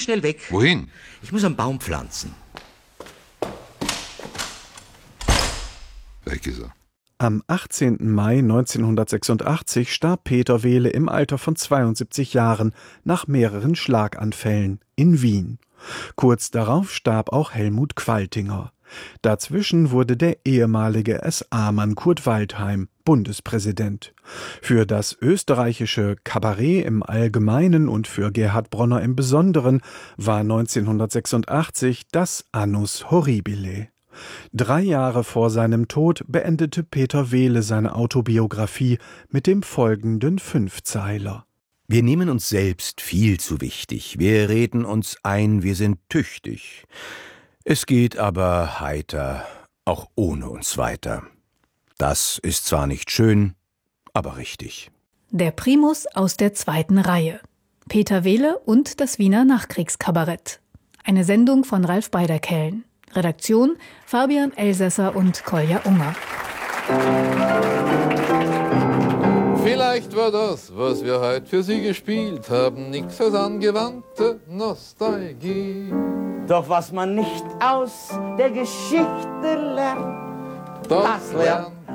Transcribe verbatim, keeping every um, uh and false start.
schnell weg. Wohin? Ich muss einen Baum pflanzen. Weg ist er. Am achtzehnten Mai neunzehnhundertsechsundachtzig starb Peter Wehle im Alter von zweiundsiebzig Jahren nach mehreren Schlaganfällen in Wien. Kurz darauf starb auch Helmut Qualtinger. Dazwischen wurde der ehemalige S A-Mann Kurt Waldheim Bundespräsident. Für das österreichische Kabarett im Allgemeinen und für Gerhard Bronner im Besonderen war neunzehnhundertsechsundachtzig das Annus Horribile. Drei Jahre vor seinem Tod beendete Peter Wehle seine Autobiografie mit dem folgenden Fünfzeiler. Wir nehmen uns selbst viel zu wichtig. Wir reden uns ein, wir sind tüchtig. Es geht aber heiter, auch ohne uns weiter. Das ist zwar nicht schön, aber richtig. Der Primus aus der zweiten Reihe. Peter Wehle und das Wiener Nachkriegskabarett. Eine Sendung von Ralf Beiderkellen. Redaktion Fabian Elsässer und Kolja Unger. Vielleicht war das, was wir heute für Sie gespielt haben, nix als angewandte Nostalgie. Doch was man nicht aus der Geschichte lernt, Das lernt